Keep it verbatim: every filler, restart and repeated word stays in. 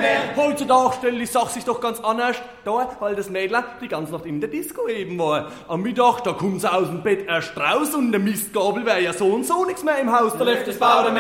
mehr. Heutzutage stellt die Sache sich doch ganz anders da, weil das Mädel die ganze Nacht in der Disco eben war. Am Mittag, da kommt sie aus dem Bett erst raus und der Mistgabel wäre ja so und so nichts mehr im Haus. Da läuft das Bauer